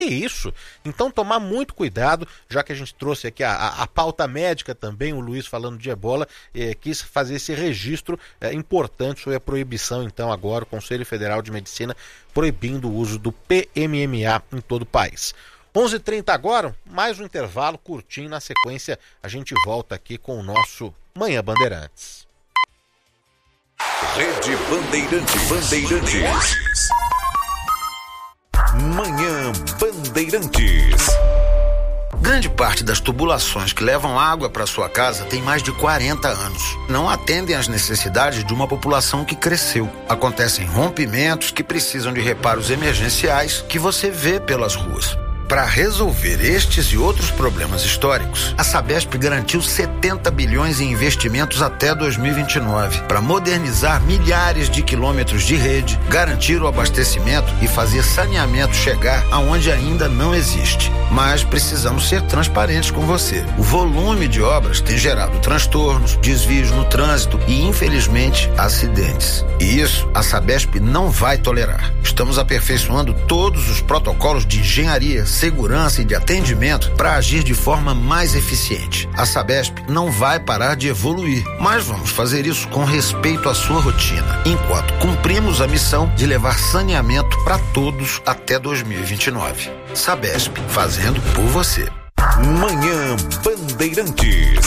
isso. Então tomar muito cuidado, já que a gente trouxe aqui a pauta médica também, o Luiz falando de ebola, quis fazer esse registro importante sobre a proibição, então agora o Conselho Federal de Medicina proibindo o uso do PMMA em todo o país. 11h30 agora, mais um intervalo curtinho, na sequência a gente volta aqui com o nosso Manhã Bandeirantes. Rede Bandeirantes. Manhã Bandeirantes. Grande parte das tubulações que levam água para sua casa tem mais de 40 anos. Não atendem às necessidades de uma população que cresceu. Acontecem rompimentos que precisam de reparos emergenciais que você vê pelas ruas. Para resolver estes e outros problemas históricos, a Sabesp garantiu 70 bilhões em investimentos até 2029 para modernizar milhares de quilômetros de rede, garantir o abastecimento e fazer saneamento chegar aonde ainda não existe. Mas precisamos ser transparentes com você. O volume de obras tem gerado transtornos, desvios no trânsito e, infelizmente, acidentes. E isso a Sabesp não vai tolerar. Estamos aperfeiçoando todos os protocolos de engenharia, segurança e de atendimento para agir de forma mais eficiente. A Sabesp não vai parar de evoluir, mas vamos fazer isso com respeito à sua rotina, enquanto cumprimos a missão de levar saneamento para todos até 2029. Sabesp, fazendo por você. Manhã Bandeirantes.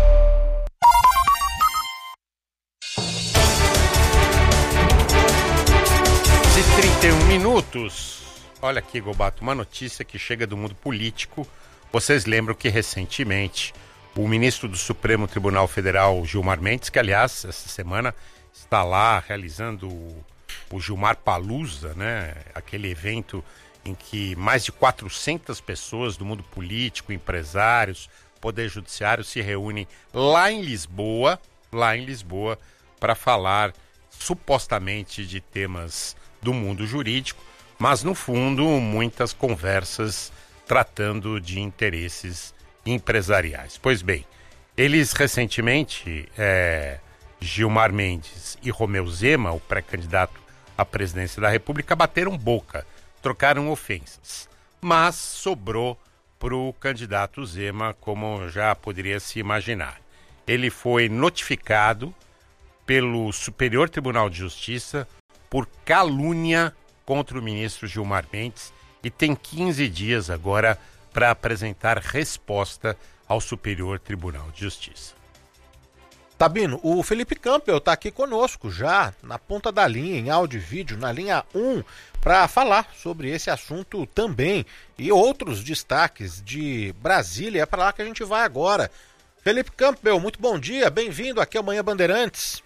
31 minutos. Olha aqui, Gobato, uma notícia que chega do mundo político. Vocês lembram que recentemente o ministro do Supremo Tribunal Federal, Gilmar Mendes, que aliás essa semana está lá realizando o Gilmar Palooza, né? Aquele evento em que mais de 400 pessoas do mundo político, empresários, poder judiciário se reúnem lá em Lisboa, para falar supostamente de temas do mundo jurídico, mas no fundo muitas conversas tratando de interesses empresariais. Pois bem, eles recentemente, Gilmar Mendes e Romeu Zema, o pré-candidato à presidência da República, bateram boca, trocaram ofensas, mas sobrou para o candidato Zema, como já poderia se imaginar. Ele foi notificado pelo Superior Tribunal de Justiça por calúnia contra o ministro Gilmar Mendes e tem 15 dias agora para apresentar resposta ao Superior Tribunal de Justiça. Tabino, o Felipe Campbell está aqui conosco já, na ponta da linha, em áudio e vídeo, na linha 1, para falar sobre esse assunto também e outros destaques de Brasília. É para lá que a gente vai agora. Felipe Campbell, muito bom dia, bem-vindo aqui ao Manhã Bandeirantes.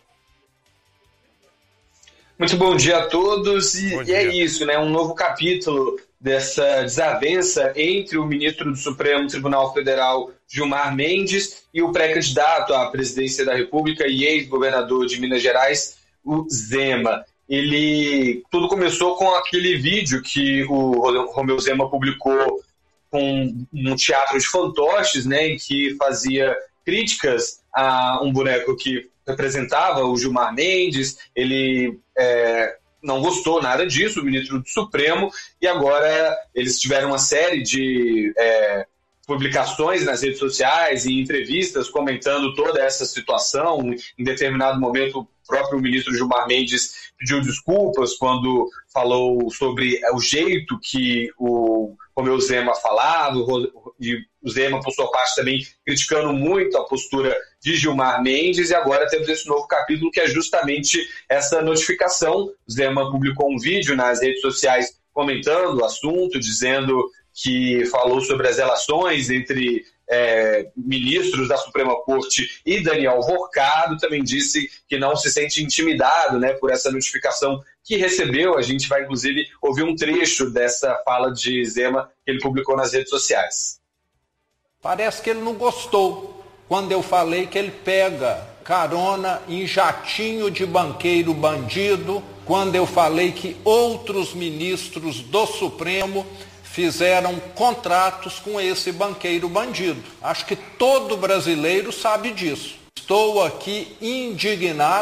Muito bom dia a todos, e é isso, né? Um novo capítulo dessa desavença entre o ministro do Supremo Tribunal Federal, Gilmar Mendes, e o pré-candidato à presidência da República e ex-governador de Minas Gerais, o Zema. Tudo começou com aquele vídeo que o Romeu Zema publicou com um teatro de fantoches, né, em que fazia críticas a um boneco que representava o Gilmar Mendes. Ele não gostou nada disso, o ministro do Supremo, e agora eles tiveram uma série de publicações nas redes sociais e entrevistas comentando toda essa situação. Em determinado momento, o próprio ministro Gilmar Mendes pediu desculpas quando falou sobre o jeito que o Romeu Zema falava, e o Zema, por sua parte, também criticando muito a postura de Gilmar Mendes, e agora temos esse novo capítulo que é justamente essa notificação. O Zema publicou um vídeo nas redes sociais comentando o assunto, dizendo que falou sobre as relações entre ministros da Suprema Corte e Daniel Vorcado. Também disse que não se sente intimidado, né, por essa notificação que recebeu. A gente vai, inclusive, ouvir um trecho dessa fala de Zema que ele publicou nas redes sociais. Parece que ele não gostou quando eu falei que ele pega carona em jatinho de banqueiro bandido, quando eu falei que outros ministros do Supremo fizeram contratos com esse banqueiro bandido. Acho que todo brasileiro sabe disso. Estou aqui indignado,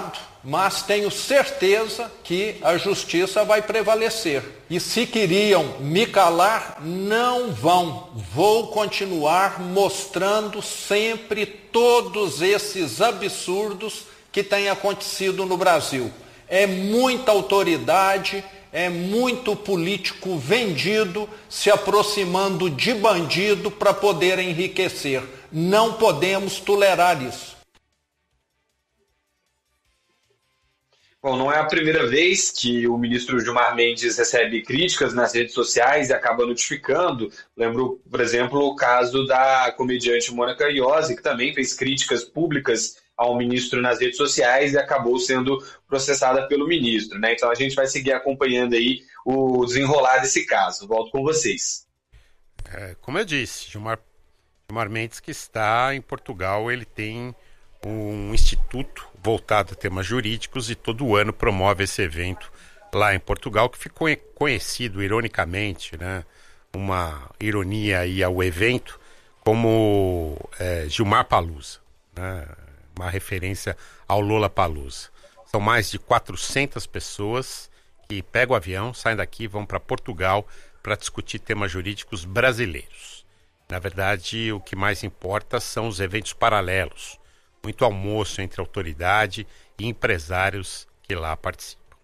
mas tenho certeza que a justiça vai prevalecer. E se queriam me calar, não vão. Vou continuar mostrando sempre todos esses absurdos que têm acontecido no Brasil. É muita autoridade, é muito político vendido se aproximando de bandido para poder enriquecer. Não podemos tolerar isso. Bom, não é a primeira vez que o ministro Gilmar Mendes recebe críticas nas redes sociais e acaba notificando. Lembro, por exemplo, o caso da comediante Mônica Iose, que também fez críticas públicas ao ministro nas redes sociais e acabou sendo processada pelo ministro, né? Então a gente vai seguir acompanhando aí o desenrolar desse caso. Volto com vocês. Como eu disse, Gilmar Mendes, que está em Portugal, ele tem um instituto voltado a temas jurídicos e todo ano promove esse evento lá em Portugal, que ficou conhecido ironicamente, né? Uma ironia aí ao evento, como Gilmar Palusa, né? Uma referência ao Lollapalooza. São mais de 400 pessoas que pegam o avião, saem daqui e vão para Portugal para discutir temas jurídicos brasileiros. Na verdade, o que mais importa são os eventos paralelos. Muito almoço entre autoridade e empresários que lá participam.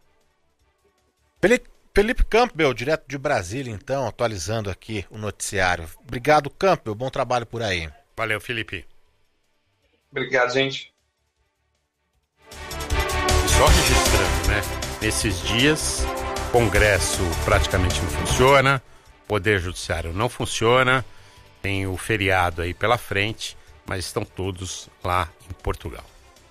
Felipe Campbell, direto de Brasília, então, atualizando aqui o noticiário. Obrigado, Campbell. Bom trabalho por aí. Valeu, Felipe. Obrigado, gente. Só registrando, né? Nesses dias, o Congresso praticamente não funciona, o Poder Judiciário não funciona, tem o feriado aí pela frente, mas estão todos lá em Portugal.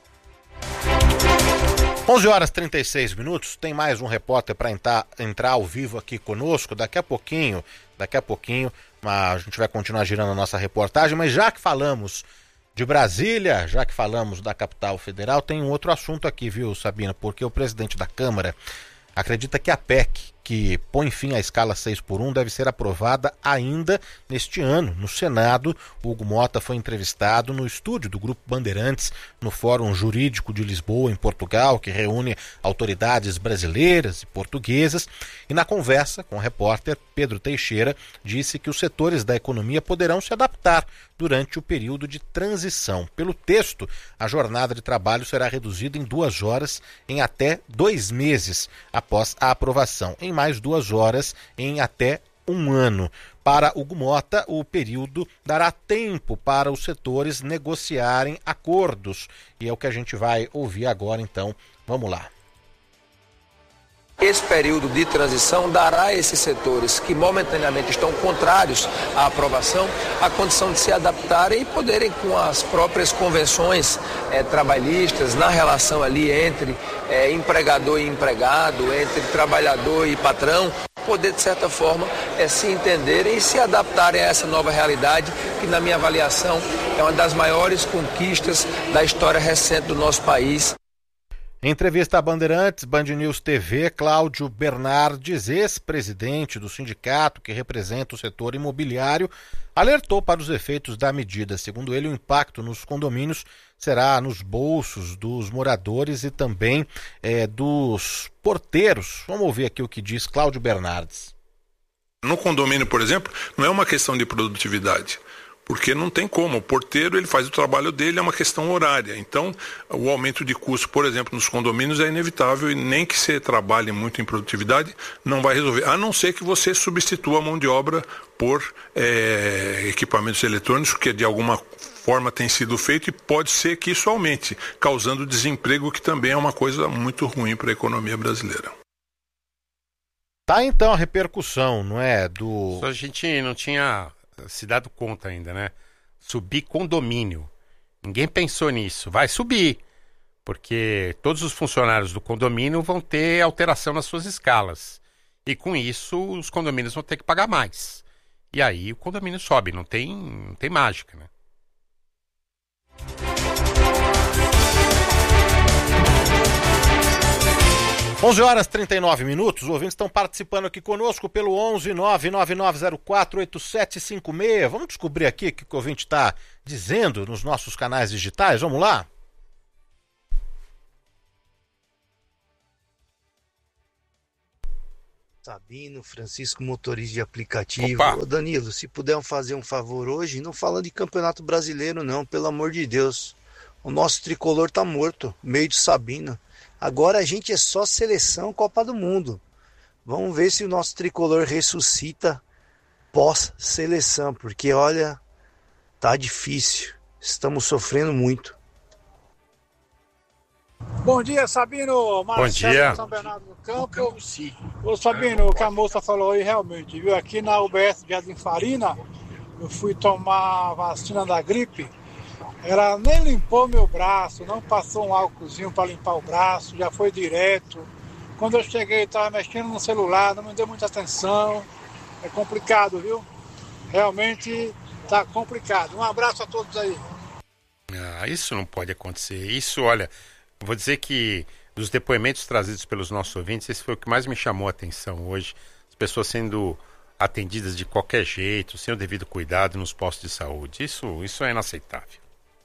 11h36, tem mais um repórter para entrar ao vivo aqui conosco. Daqui a pouquinho, a gente vai continuar girando a nossa reportagem, mas já que falamos de Brasília, já que falamos da capital federal, tem um outro assunto aqui, viu, Sabina? Porque o presidente da Câmara acredita que a PEC, que põe fim à escala 6x1, deve ser aprovada ainda neste ano. No Senado, Hugo Mota foi entrevistado no estúdio do Grupo Bandeirantes, no Fórum Jurídico de Lisboa, em Portugal, que reúne autoridades brasileiras e portuguesas. E na conversa com o repórter, Pedro Teixeira disse que os setores da economia poderão se adaptar durante o período de transição. Pelo texto, a jornada de trabalho será reduzida em 2 horas em até 2 meses após a aprovação, em mais 2 horas em até 1 ano. Para Hugo Mota, o período dará tempo para os setores negociarem acordos. E é o que a gente vai ouvir agora, então. Vamos lá. Esse período de transição dará a esses setores que momentaneamente estão contrários à aprovação a condição de se adaptarem e poderem, com as próprias convenções trabalhistas, na relação ali entre empregador e empregado, entre trabalhador e patrão, poder, de certa forma, se entenderem e se adaptarem a essa nova realidade, que, na minha avaliação, é uma das maiores conquistas da história recente do nosso país. Em entrevista à Bandeirantes, Band News TV, Cláudio Bernardes, ex-presidente do sindicato que representa o setor imobiliário, alertou para os efeitos da medida. Segundo ele, o impacto nos condomínios será nos bolsos dos moradores e também dos porteiros. Vamos ouvir aqui o que diz Cláudio Bernardes. No condomínio, por exemplo, não é uma questão de produtividade. Porque não tem como, o porteiro ele faz o trabalho dele, é uma questão horária. Então, o aumento de custo, por exemplo, nos condomínios é inevitável e nem que você trabalhe muito em produtividade, não vai resolver. A não ser que você substitua a mão de obra por equipamentos eletrônicos, que de alguma forma tem sido feito e pode ser que isso aumente, causando desemprego, que também é uma coisa muito ruim para a economia brasileira. Tá então a repercussão, não é? Só a gente não tinha se dado conta ainda, né? Subir condomínio. Ninguém pensou nisso. Vai subir, porque todos os funcionários do condomínio vão ter alteração nas suas escalas. E com isso, os condomínios vão ter que pagar mais. E aí o condomínio sobe. Não tem mágica, né? Onze horas 39 minutos, os ouvintes estão participando aqui conosco pelo 11-99904-8756. Vamos descobrir aqui o que o ouvinte está dizendo nos nossos canais digitais, vamos lá? Sabino, Francisco, motorista de aplicativo. Opa. Ô Danilo, se puder fazer um favor hoje, não falando de Campeonato Brasileiro não, pelo amor de Deus. O nosso tricolor tá morto, meio de Sabino. Agora a gente é só seleção Copa do Mundo. Vamos ver se o nosso tricolor ressuscita pós-seleção, porque olha, tá difícil. Estamos sofrendo muito. Bom dia, Sabino. Marcelo, bom dia. São Bernardo do Campo. Ô, Sabino, o que a moça falou aí realmente, viu? Aqui na UBS Jardim Farina, eu fui tomar a vacina da gripe. Ela nem limpou meu braço, não passou um álcoolzinho para limpar o braço, já foi direto. Quando eu cheguei, estava mexendo no celular, não me deu muita atenção. É complicado, viu? Realmente tá complicado. Um abraço a todos aí. Isso não pode acontecer. Isso, olha, vou dizer que dos depoimentos trazidos pelos nossos ouvintes, esse foi o que mais me chamou a atenção hoje. As pessoas sendo atendidas de qualquer jeito, sem o devido cuidado nos postos de saúde. Isso é inaceitável.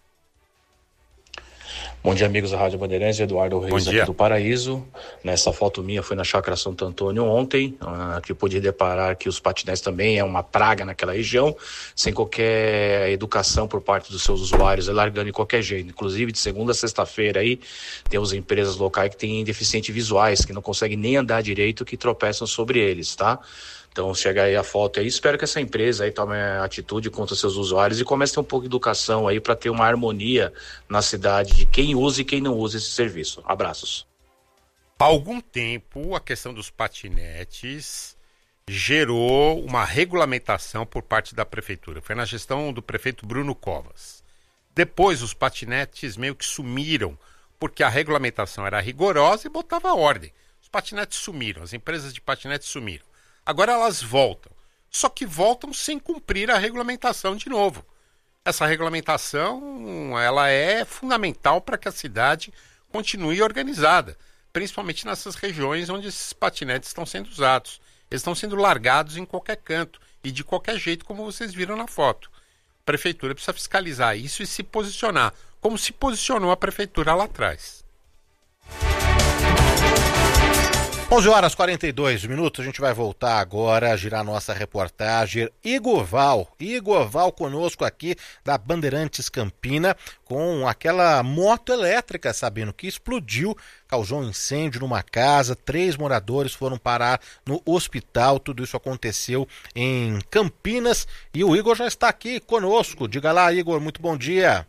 Bom dia, amigos da Rádio Bandeirantes, Eduardo Reis aqui do Paraíso. Nessa foto minha foi na Chácara Santo Antônio ontem, que eu pude deparar que os patinetes também é uma praga naquela região, sem qualquer educação por parte dos seus usuários, largando de qualquer jeito. Inclusive, de segunda a sexta-feira aí, temos empresas locais que têm deficientes visuais, que não conseguem nem andar direito, que tropeçam sobre eles, tá? Então chega aí a foto aí, espero que essa empresa aí tome atitude contra os seus usuários e comece a ter um pouco de educação aí para ter uma harmonia na cidade de quem usa e quem não usa esse serviço. Abraços. Há algum tempo a questão dos patinetes gerou uma regulamentação por parte da prefeitura. Foi na gestão do prefeito Bruno Covas. Depois os patinetes meio que sumiram, porque a regulamentação era rigorosa e botava ordem. Os patinetes sumiram, as empresas de patinetes sumiram. Agora elas voltam, só que voltam sem cumprir a regulamentação de novo. Essa regulamentação ela é fundamental para que a cidade continue organizada, principalmente nessas regiões onde esses patinetes estão sendo usados. Eles estão sendo largados em qualquer canto e de qualquer jeito, como vocês viram na foto. A prefeitura precisa fiscalizar isso e se posicionar, como se posicionou a prefeitura lá atrás. 11h42, a gente vai voltar agora a girar nossa reportagem. Igor Val conosco aqui da Bandeirantes Campina, com aquela moto elétrica, Sabino, que explodiu, causou um incêndio numa casa, 3 moradores foram parar no hospital, tudo isso aconteceu em Campinas e o Igor já está aqui conosco. Diga lá, Igor, muito bom dia.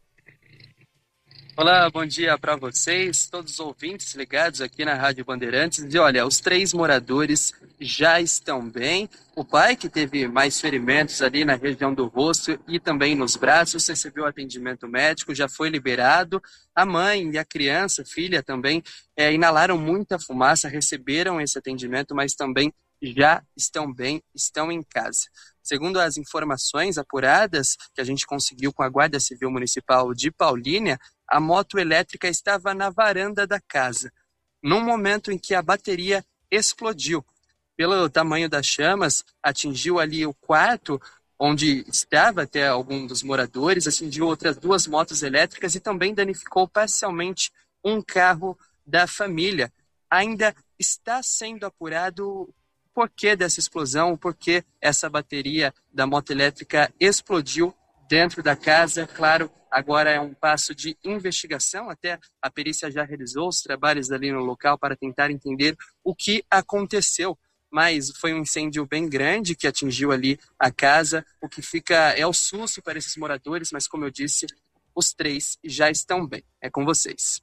Olá, bom dia para vocês, todos os ouvintes ligados aqui na Rádio Bandeirantes. E olha, os 3 moradores já estão bem. O pai, que teve mais ferimentos ali na região do rosto e também nos braços, recebeu atendimento médico, já foi liberado. A mãe e a criança, filha também, inalaram muita fumaça, receberam esse atendimento, mas também já estão bem, estão em casa. Segundo as informações apuradas que a gente conseguiu com a Guarda Civil Municipal de Paulínia, a moto elétrica estava na varanda da casa, num momento em que a bateria explodiu. Pelo tamanho das chamas, atingiu ali o quarto onde estava até algum dos moradores, atingiu outras 2 motos elétricas e também danificou parcialmente um carro da família. Ainda está sendo apurado o porquê dessa explosão, o porquê essa bateria da moto elétrica explodiu dentro da casa. Claro, agora é um passo de investigação, até a perícia já realizou os trabalhos ali no local para tentar entender o que aconteceu. Mas foi um incêndio bem grande que atingiu ali a casa. O que fica é o susto para esses moradores, mas como eu disse, os 3 já estão bem. É com vocês.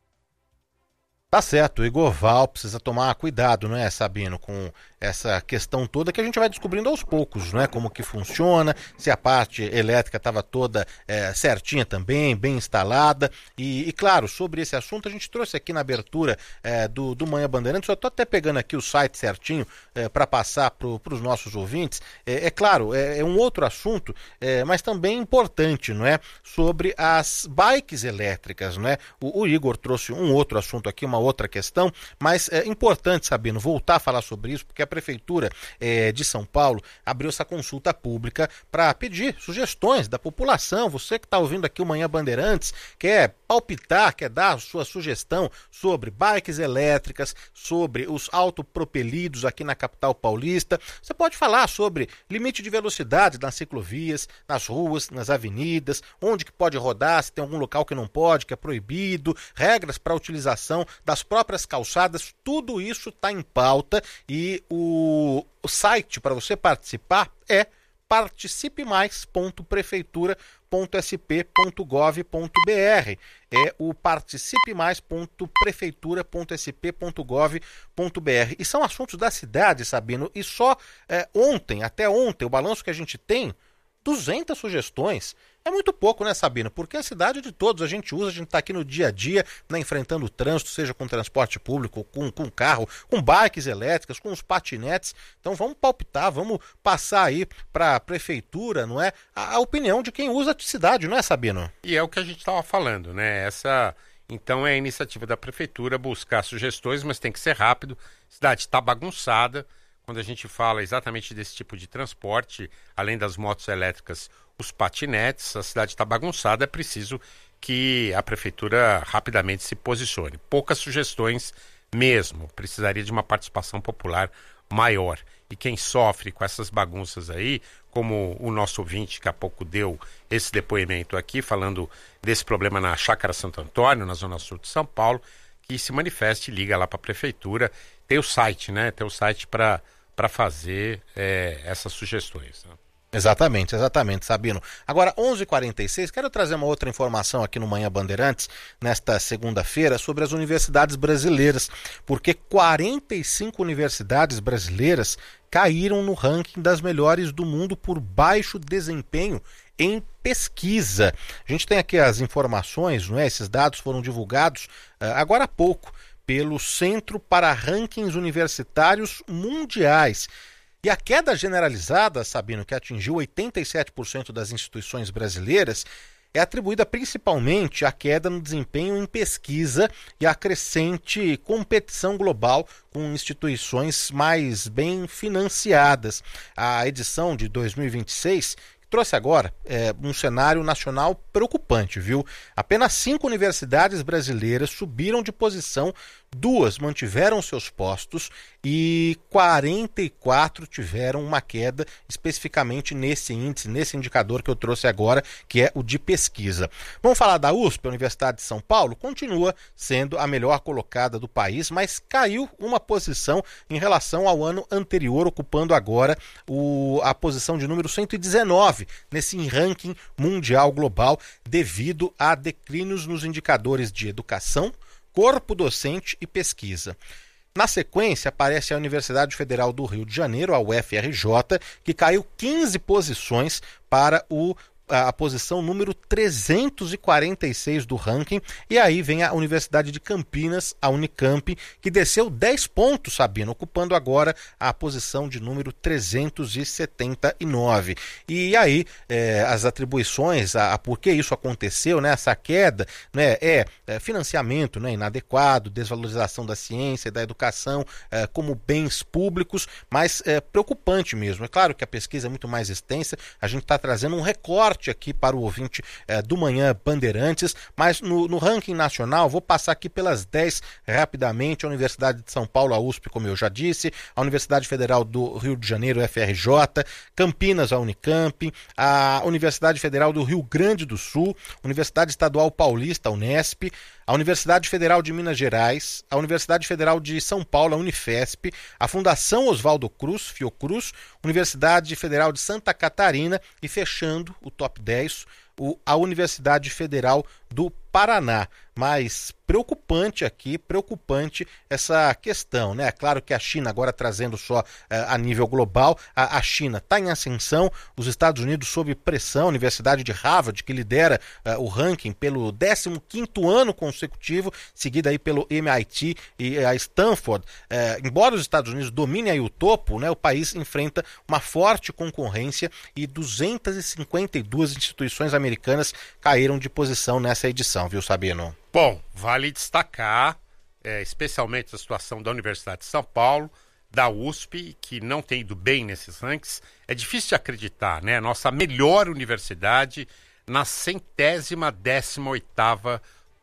Tá certo, o Igor Val precisa tomar cuidado, não é, Sabino, com essa questão toda que a gente vai descobrindo aos poucos, não é, como que funciona, se a parte elétrica estava toda certinha também, bem instalada, e claro, sobre esse assunto a gente trouxe aqui na abertura do Manhã Bandeirantes, eu estou até pegando aqui o site certinho para passar para os nossos ouvintes, claro, é um outro assunto, mas também importante, não é, sobre as bikes elétricas, não é, o Igor trouxe um outro assunto aqui, uma outra questão, mas é importante, Sabino, voltar a falar sobre isso, porque a Prefeitura de São Paulo abriu essa consulta pública para pedir sugestões da população. Você que está ouvindo aqui o Manhã Bandeirantes, quer palpitar, quer dar sua sugestão sobre bikes elétricas, sobre os autopropelidos aqui na capital paulista, você pode falar sobre limite de velocidade nas ciclovias, nas ruas, nas avenidas, onde que pode rodar, se tem algum local que não pode, que é proibido, regras para a utilização das próprias calçadas, tudo isso está em pauta e o site para você participar é participemais.prefeitura.sp.gov.br. É o participemais.prefeitura.sp.gov.br. E são assuntos da cidade, Sabino, e só até ontem, o balanço que a gente tem, 200 sugestões. É muito pouco, né, Sabino? Porque a cidade de todos a gente usa, a gente está aqui no dia a dia, né, enfrentando o trânsito, seja com transporte público, com carro, com bikes elétricas, com os patinetes. Então vamos palpitar, vamos passar aí para a prefeitura, não é? A opinião de quem usa a cidade, não é, Sabino? E é o que a gente estava falando, né? Então é a iniciativa da prefeitura buscar sugestões, mas tem que ser rápido. A cidade está bagunçada. Quando a gente fala exatamente desse tipo de transporte, além das motos elétricas, os patinetes, a cidade está bagunçada, é preciso que a prefeitura rapidamente se posicione. Poucas sugestões mesmo, precisaria de uma participação popular maior. E quem sofre com essas bagunças aí, como o nosso ouvinte que há pouco deu esse depoimento aqui, falando desse problema na Chácara Santo Antônio, na zona sul de São Paulo, que se manifeste, liga lá para a prefeitura. Tem o site, né? Tem o site para fazer essas sugestões, né? Exatamente, Sabino. Agora, 11h46, quero trazer uma outra informação aqui no Manhã Bandeirantes, nesta segunda-feira, sobre as universidades brasileiras, porque 45 universidades brasileiras caíram no ranking das melhores do mundo por baixo desempenho em pesquisa. A gente tem aqui as informações, não é? Esses dados foram divulgados agora há pouco pelo Centro para Rankings Universitários Mundiais. E a queda generalizada, Sabino, que atingiu 87% das instituições brasileiras, é atribuída principalmente à queda no desempenho em pesquisa e à crescente competição global com instituições mais bem financiadas. A edição de 2026 trouxe agora um cenário nacional preocupante, viu? Apenas 5 universidades brasileiras subiram de posição, 2 mantiveram seus postos e 44 tiveram uma queda, especificamente nesse índice, nesse indicador que eu trouxe agora, que é o de pesquisa. Vamos falar da USP, a Universidade de São Paulo, continua sendo a melhor colocada do país, mas caiu uma posição em relação ao ano anterior, ocupando agora a posição de número 119 nesse ranking mundial global, devido a declínios nos indicadores de educação, corpo docente e pesquisa. Na sequência, aparece a Universidade Federal do Rio de Janeiro, a UFRJ, que caiu 15 posições para a posição número 346 do ranking, e aí vem a Universidade de Campinas, a Unicamp, que desceu 10 pontos, Sabino, ocupando agora a posição de número 379. E aí as atribuições a por que isso aconteceu, né, essa queda, né, financiamento, né, inadequado, desvalorização da ciência e da educação como bens públicos, mas preocupante mesmo. É claro que a pesquisa é muito mais extensa, a gente está trazendo um recorte aqui para o ouvinte do Manhã Bandeirantes, mas no ranking nacional, vou passar aqui pelas 10 rapidamente: a Universidade de São Paulo, a USP, como eu já disse, a Universidade Federal do Rio de Janeiro, a UFRJ, Campinas, a Unicamp, a Universidade Federal do Rio Grande do Sul, Universidade Estadual Paulista, a Unesp, a Universidade Federal de Minas Gerais, a Universidade Federal de São Paulo, a Unifesp, a Fundação Oswaldo Cruz, Fiocruz, Universidade Federal de Santa Catarina e, fechando o top 10, a Universidade Federal do Paraná. Mas preocupante essa questão, né? Claro que a China, agora trazendo só a nível global, a China está em ascensão, os Estados Unidos sob pressão, a Universidade de Harvard, que lidera o ranking pelo 15º ano consecutivo, seguida aí pelo MIT e a Stanford. Embora os Estados Unidos dominem aí o topo, né, o país enfrenta uma forte concorrência e 252 instituições americanas caíram de posição nessa edição, viu, Sabino? Bom, vale destacar especialmente a situação da Universidade de São Paulo, da USP, que não tem ido bem nesses rankings. É difícil de acreditar, né? Nossa melhor universidade na 118ª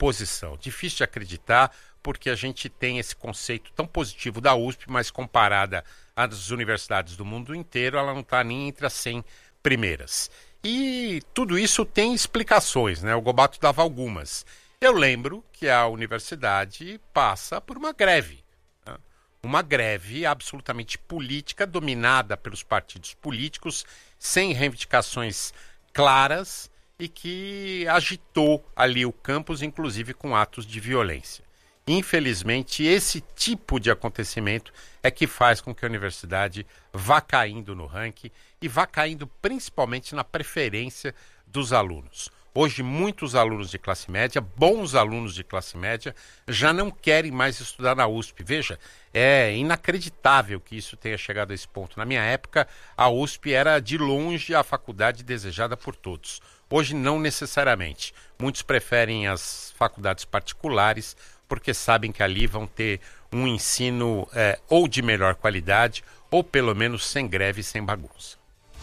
oposição. Difícil de acreditar, porque a gente tem esse conceito tão positivo da USP, mas comparada às universidades do mundo inteiro, ela não está nem entre as 100 primeiras. E tudo isso tem explicações, né? O Gobato dava algumas. Eu lembro que a universidade passa por uma greve. Né? Uma greve absolutamente política, dominada pelos partidos políticos, sem reivindicações claras e que agitou ali o campus, inclusive com atos de violência. Infelizmente, esse tipo de acontecimento é que faz com que a universidade vá caindo no ranking e vá caindo principalmente na preferência dos alunos. Hoje, muitos alunos de classe média, bons alunos de classe média, já não querem mais estudar na USP. Veja, é inacreditável que isso tenha chegado a esse ponto. Na minha época, a USP era de longe a faculdade desejada por todos. Hoje, não necessariamente. Muitos preferem as faculdades particulares porque sabem que ali vão ter um ensino ou de melhor qualidade ou pelo menos sem greve e sem bagunça.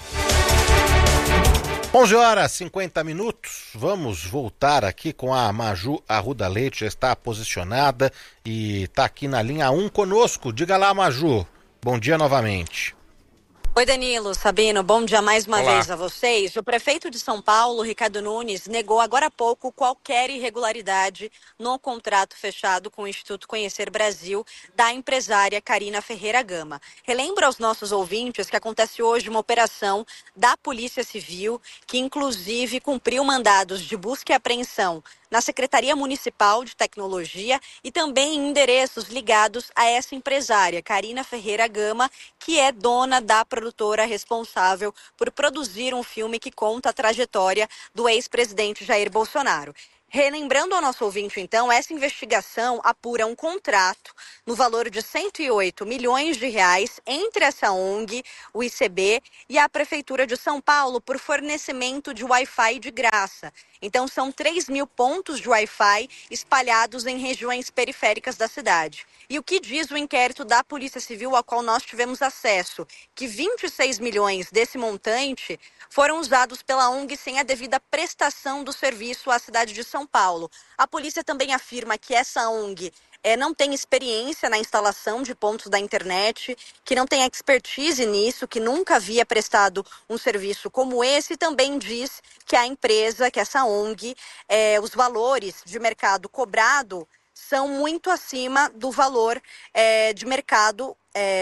11h50. Vamos voltar aqui com a Maju Arruda Leite, já está posicionada e está aqui na linha 1 conosco. Diga lá, Maju. Bom dia novamente. Oi, Danilo, Sabino, bom dia mais uma Olá. vez a vocês. O prefeito de São Paulo, Ricardo Nunes, negou agora há pouco qualquer irregularidade no contrato fechado com o Instituto Conhecer Brasil da empresária Carina Ferreira Gama. Relembro aos nossos ouvintes que acontece hoje uma operação da Polícia Civil que inclusive cumpriu mandados de busca e apreensão na Secretaria Municipal de Tecnologia e também em endereços ligados a essa empresária, Carina Ferreira Gama, que é dona da produtora responsável por produzir um filme que conta a trajetória do ex-presidente Jair Bolsonaro. Relembrando ao nosso ouvinte, então, essa investigação apura um contrato no valor de 108 milhões de reais entre essa ONG, o ICB, e a Prefeitura de São Paulo por fornecimento de Wi-Fi de graça. Então, são 3.000 pontos de Wi-Fi espalhados em regiões periféricas da cidade. E o que diz o inquérito da Polícia Civil ao qual nós tivemos acesso? Que 26 milhões desse montante foram usados pela ONG sem a devida prestação do serviço à cidade de São Paulo. A polícia também afirma que essa ONG não tem experiência na instalação de pontos da internet, que não tem expertise nisso, que nunca havia prestado um serviço como esse, e também diz que a empresa, que essa ONG, os valores de mercado cobrado são muito acima do valor de mercado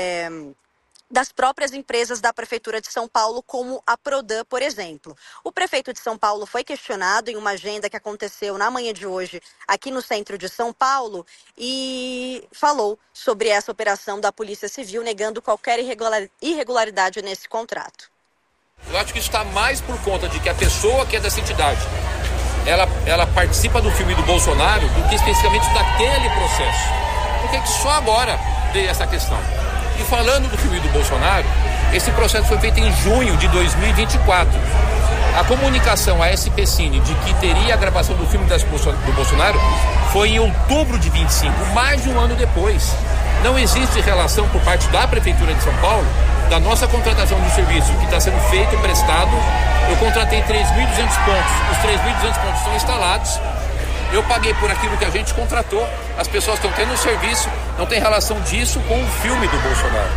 das próprias empresas da Prefeitura de São Paulo, como a Prodan, por exemplo. O prefeito de São Paulo foi questionado em uma agenda que aconteceu na manhã de hoje aqui no centro de São Paulo e falou sobre essa operação da Polícia Civil, negando qualquer irregularidade nesse contrato. Eu acho que isso está mais por conta de que a pessoa que é dessa entidade, ela participa do filme do Bolsonaro do que especificamente daquele processo. Porque só agora veio essa questão. E falando do filme do Bolsonaro, esse processo foi feito em junho de 2024. A comunicação à SPCine de que teria a gravação do filme do Bolsonaro foi em outubro de 25, mais de um ano depois. Não existe relação por parte da Prefeitura de São Paulo, da nossa contratação do serviço que está sendo feito e prestado. Eu contratei 3.200 pontos, os 3.200 pontos estão instalados. Eu paguei por aquilo que a gente contratou, as pessoas estão tendo um serviço, não tem relação disso com o filme do Bolsonaro.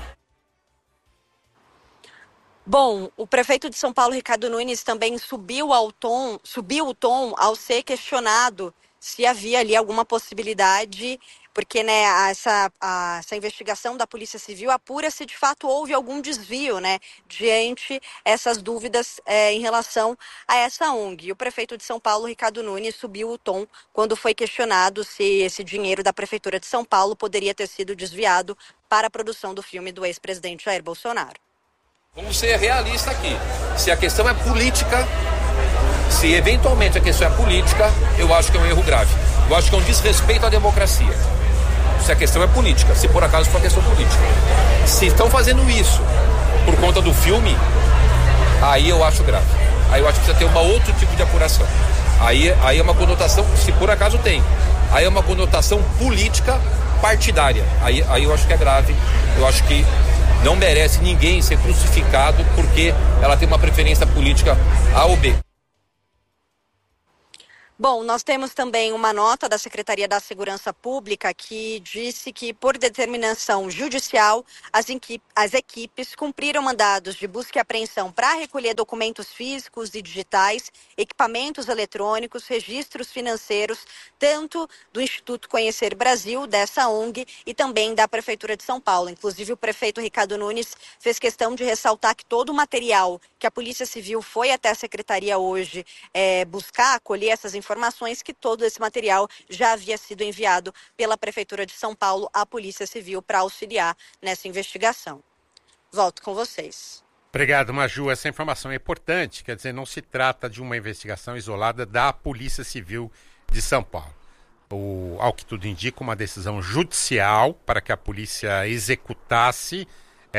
Bom, o prefeito de São Paulo, Ricardo Nunes, também subiu o tom ao ser questionado se havia ali alguma possibilidade, porque essa investigação da Polícia Civil apura se de fato houve algum desvio, diante essas dúvidas em relação a essa ONG. E o prefeito de São Paulo, Ricardo Nunes, subiu o tom quando foi questionado se esse dinheiro da Prefeitura de São Paulo poderia ter sido desviado para a produção do filme do ex-presidente Jair Bolsonaro. Vamos ser realistas aqui. Se a questão é política, se eventualmente a questão é política, eu acho que é um erro grave. Eu acho que é um desrespeito à democracia. Se a questão é política, se por acaso for uma questão política. Se estão fazendo isso por conta do filme, aí eu acho grave. Aí eu acho que precisa ter outro tipo de apuração. Aí é uma conotação, se por acaso tem, aí é uma conotação política partidária. Aí eu acho que é grave. Eu acho que não merece ninguém ser crucificado porque ela tem uma preferência política A ou B. Bom, nós temos também uma nota da Secretaria da Segurança Pública que disse que, por determinação judicial, as equipes cumpriram mandados de busca e apreensão para recolher documentos físicos e digitais, equipamentos eletrônicos, registros financeiros, tanto do Instituto Conhecer Brasil, dessa ONG, e também da Prefeitura de São Paulo. Inclusive, o prefeito Ricardo Nunes fez questão de ressaltar que todo o material que a Polícia Civil foi até a Secretaria hoje buscar, colher essas informações, que todo esse material já havia sido enviado pela Prefeitura de São Paulo à Polícia Civil para auxiliar nessa investigação. Volto com vocês. Obrigado, Maju. Essa informação é importante, quer dizer, não se trata de uma investigação isolada da Polícia Civil de São Paulo. Ao que tudo indica, uma decisão judicial para que a polícia executasse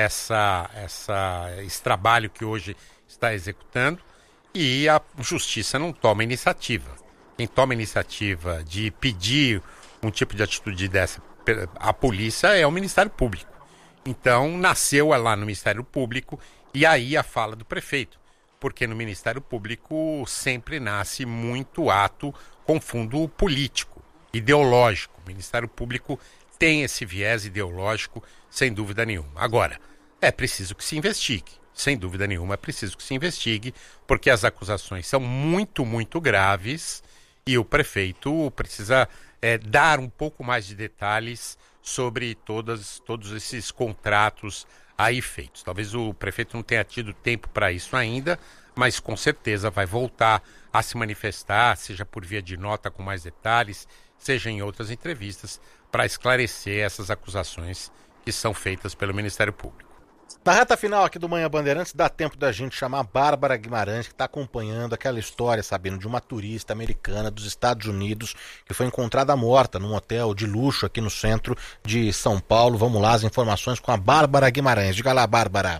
esse trabalho que hoje está executando, e a justiça não toma iniciativa. Quem toma iniciativa de pedir um tipo de atitude dessa à polícia é o Ministério Público. Então, nasceu lá no Ministério Público, e aí a fala do prefeito, porque no Ministério Público sempre nasce muito ato com fundo político, ideológico. O Ministério Público tem esse viés ideológico, sem dúvida nenhuma. Agora, é preciso que se investigue. Sem dúvida nenhuma, é preciso que se investigue, porque as acusações são muito, muito graves, e o prefeito precisa dar um pouco mais de detalhes sobre todos esses contratos aí feitos. Talvez o prefeito não tenha tido tempo para isso ainda, mas com certeza vai voltar a se manifestar, seja por via de nota com mais detalhes, seja em outras entrevistas, para esclarecer essas acusações que são feitas pelo Ministério Público. Na reta final aqui do Manhã Bandeirantes, dá tempo da gente chamar a Bárbara Guimarães, que está acompanhando aquela história, sabendo, de uma turista americana dos Estados Unidos que foi encontrada morta num hotel de luxo aqui no centro de São Paulo. Vamos lá, as informações com a Bárbara Guimarães. Diga lá, Bárbara.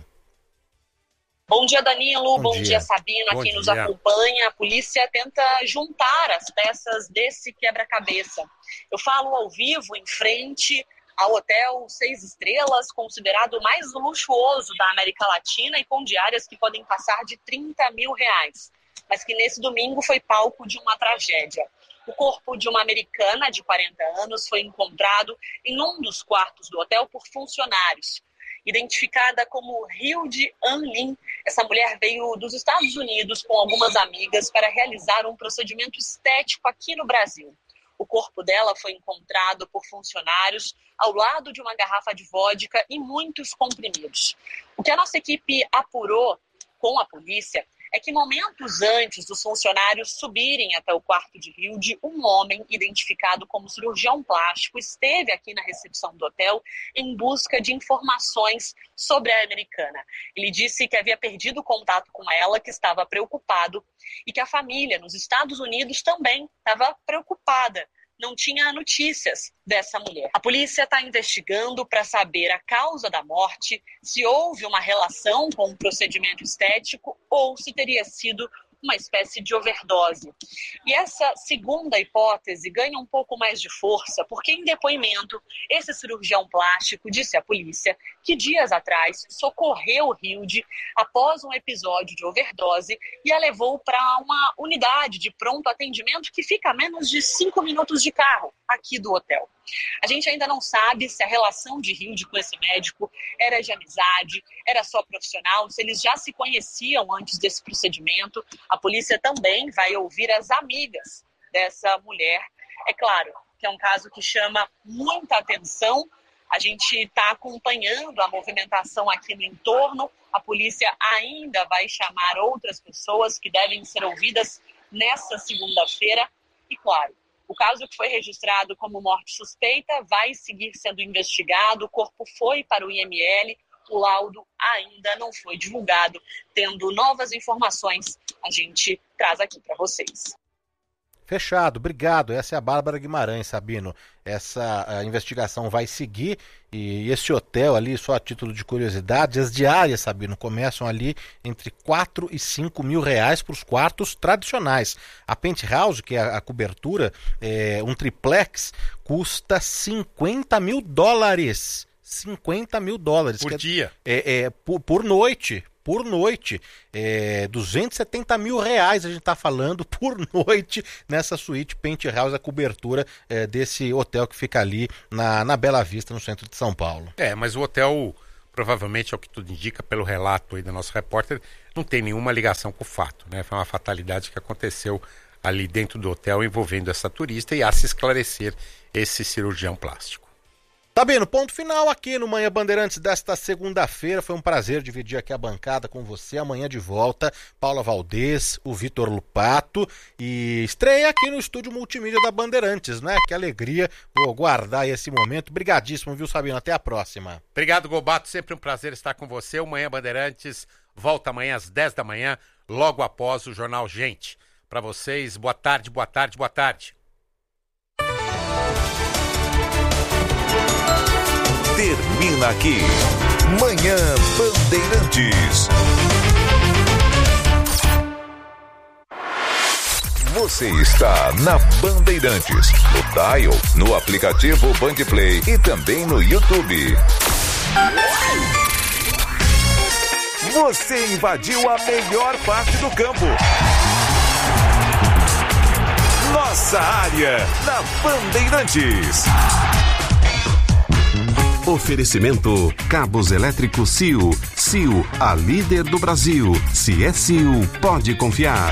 Bom dia, Danilo. Bom dia, Sabino. Quem nos acompanha, a polícia tenta juntar as peças desse quebra-cabeça. Eu falo ao vivo em frente ao hotel 6 estrelas, considerado o mais luxuoso da América Latina e com diárias que podem passar de R$30 mil, mas que nesse domingo foi palco de uma tragédia. O corpo de uma americana de 40 anos foi encontrado em um dos quartos do hotel por funcionários. Identificada como Hilde An Lin, essa mulher veio dos Estados Unidos com algumas amigas para realizar um procedimento estético aqui no Brasil. O corpo dela foi encontrado por funcionários ao lado de uma garrafa de vodka e muitos comprimidos. O que a nossa equipe apurou com a polícia é que momentos antes dos funcionários subirem até o quarto de Hilde, um homem identificado como cirurgião plástico esteve aqui na recepção do hotel em busca de informações sobre a americana. Ele disse que havia perdido contato com ela, que estava preocupado, e que a família nos Estados Unidos também estava preocupada. Não tinha notícias dessa mulher. A polícia está investigando para saber a causa da morte, se houve uma relação com o procedimento estético ou se teria sido uma espécie de overdose. E essa segunda hipótese ganha um pouco mais de força, porque em depoimento, esse cirurgião plástico disse à polícia que dias atrás socorreu Hilde após um episódio de overdose e a levou para uma unidade de pronto atendimento que fica a menos de 5 minutos de carro aqui do hotel. A gente ainda não sabe se a relação de Hilde com esse médico era de amizade, era só profissional, se eles já se conheciam antes desse procedimento. A polícia também vai ouvir as amigas dessa mulher. É claro que é um caso que chama muita atenção. A gente está acompanhando a movimentação aqui no entorno. A polícia ainda vai chamar outras pessoas que devem ser ouvidas nessa segunda-feira. E, claro, o caso que foi registrado como morte suspeita vai seguir sendo investigado. O corpo foi para o IML. O laudo ainda não foi divulgado. Tendo novas informações, a gente traz aqui para vocês. Fechado, obrigado. Essa é a Bárbara Guimarães, Sabino. Essa investigação vai seguir, e esse hotel ali, só a título de curiosidade, as diárias, Sabino, começam ali entre 4 e 5 mil reais para os quartos tradicionais. A penthouse, que é a cobertura, um triplex, custa $50 mil. $50 mil. Por dia? Por noite. por noite. 270 mil reais a gente está falando por noite nessa suíte Penthouse, a cobertura desse hotel que fica ali na Bela Vista, no centro de São Paulo. Mas o hotel, provavelmente, é o que tudo indica pelo relato aí do nosso repórter, não tem nenhuma ligação com o fato, né? Foi uma fatalidade que aconteceu ali dentro do hotel envolvendo essa turista, e há se esclarecer esse cirurgião plástico. Sabino, ponto final aqui no Manhã Bandeirantes desta segunda-feira. Foi um prazer dividir aqui a bancada com você. Amanhã de volta, Paula Valdez, o Vitor Lupato, e estreia aqui no estúdio multimídia da Bandeirantes, né? Que alegria, vou guardar esse momento. Brigadíssimo, viu, Sabino? Até a próxima. Obrigado, Gobato, sempre um prazer estar com você. O Manhã Bandeirantes volta amanhã às 10 da manhã, logo após o Jornal Gente. Para vocês, boa tarde, boa tarde, boa tarde. Termina aqui, Manhã Bandeirantes. Você está na Bandeirantes, no dial, no aplicativo Bandplay e também no YouTube. Você invadiu a melhor parte do campo. Nossa área, na Bandeirantes. Oferecimento Cabos Elétricos Sil. Sil, a líder do Brasil. Se é Sil, pode confiar.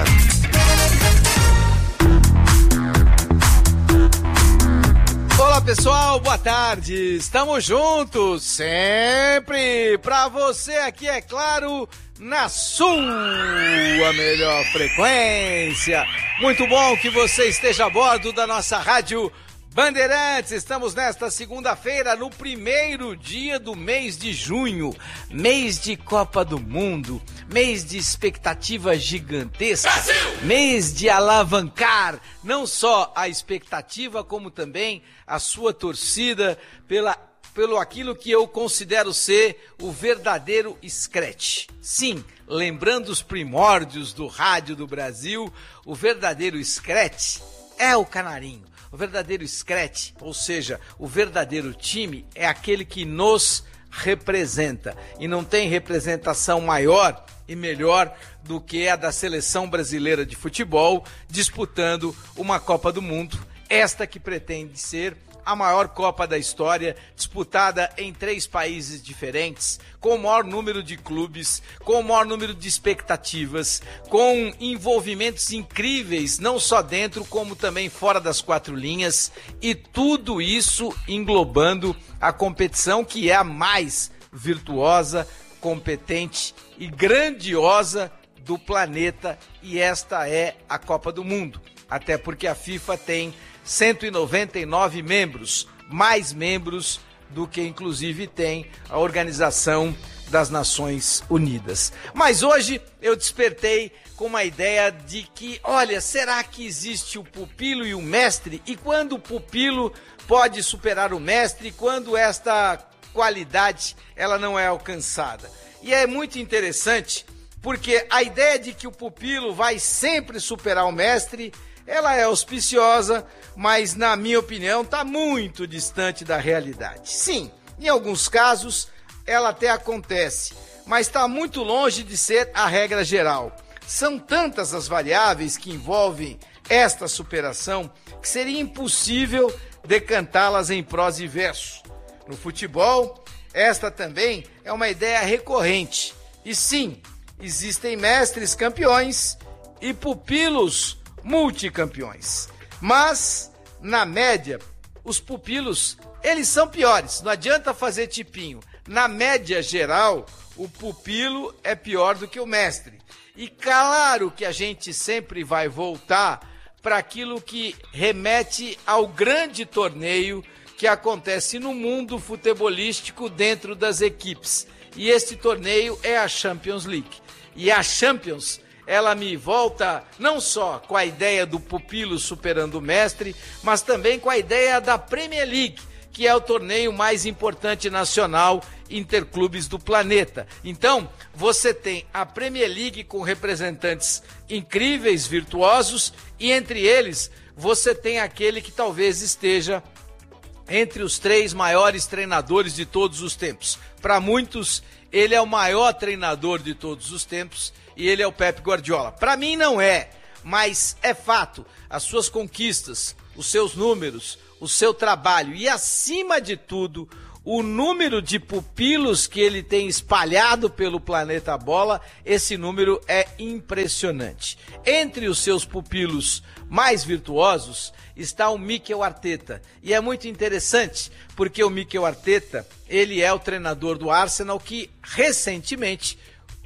Olá pessoal, boa tarde. Estamos juntos, sempre pra você aqui, é claro, na sua melhor frequência. Muito bom que você esteja a bordo da nossa rádio Bandeirantes. Estamos nesta segunda-feira, no primeiro dia do mês de junho, mês de Copa do Mundo, mês de expectativa gigantesca, Brasil! Mês de alavancar não só a expectativa, como também a sua torcida pelo aquilo que eu considero ser o verdadeiro scratch. Sim, lembrando os primórdios do rádio do Brasil, o verdadeiro scratch é o Canarinho. O verdadeiro scratch, ou seja, o verdadeiro time, é aquele que nos representa. E não tem representação maior e melhor do que a da seleção brasileira de futebol disputando uma Copa do Mundo, esta que pretende ser a maior Copa da história, disputada em 3 países diferentes, com o maior número de clubes, com o maior número de expectativas, com envolvimentos incríveis, não só dentro, como também fora das 4 linhas, e tudo isso englobando a competição que é a mais virtuosa, competente e grandiosa do planeta, e esta é a Copa do Mundo. Até porque a FIFA tem 199 membros, mais membros do que inclusive tem a Organização das Nações Unidas. Mas hoje eu despertei com uma ideia de que, olha, será que existe o pupilo e o mestre? E quando o pupilo pode superar o mestre? Quando esta qualidade ela não é alcançada? E é muito interessante porque a ideia de que o pupilo vai sempre superar o mestre, ela é auspiciosa, mas, na minha opinião, está muito distante da realidade. Sim, em alguns casos, ela até acontece, mas está muito longe de ser a regra geral. São tantas as variáveis que envolvem esta superação que seria impossível decantá-las em prosa e verso. No futebol, esta também é uma ideia recorrente. E sim, existem mestres campeões e pupilos multicampeões. Mas, na média, os pupilos, eles são piores. Não adianta fazer tipinho. Na média geral, o pupilo é pior do que o mestre. E claro que a gente sempre vai voltar para aquilo que remete ao grande torneio que acontece no mundo futebolístico dentro das equipes. E este torneio é a Champions League. E a Champions, ela me volta não só com a ideia do pupilo superando o mestre, mas também com a ideia da Premier League, que é o torneio mais importante nacional interclubes do planeta. Então, você tem a Premier League com representantes incríveis, virtuosos, e entre eles você tem aquele que talvez esteja entre os 3 maiores treinadores de todos os tempos. Para muitos, ele é o maior treinador de todos os tempos e ele é o Pep Guardiola. Para mim não é, mas é fato. As suas conquistas, os seus números, o seu trabalho e, acima de tudo, o número de pupilos que ele tem espalhado pelo planeta bola, esse número é impressionante. Entre os seus pupilos mais virtuosos está o Mikel Arteta. E é muito interessante, porque o Mikel Arteta, ele é o treinador do Arsenal que recentemente